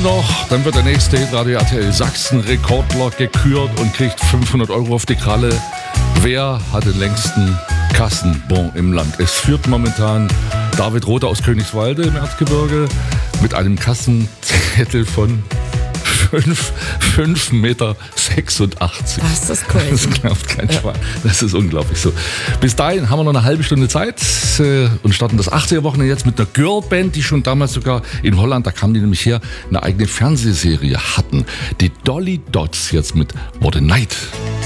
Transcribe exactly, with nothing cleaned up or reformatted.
noch, dann wird der nächste Hitradio R T L Sachsen Rekordler gekürt und kriegt fünfhundert Euro auf die Kralle. Wer hat den längsten Kassenbon im Land? Es führt momentan David Rother aus Königswalde im Erzgebirge mit einem Kassenzettel von fünf Meter sechsundachtzig. Das ist crazy. Das glaubt kein Schwein. Das ist unglaublich so. Bis dahin haben wir noch eine halbe Stunde Zeit äh, und starten das achtziger-Wochenende jetzt mit einer Girlband, die schon damals sogar in Holland, da kamen die nämlich her, eine eigene Fernsehserie hatten. Die Dolly Dots jetzt mit What a Night.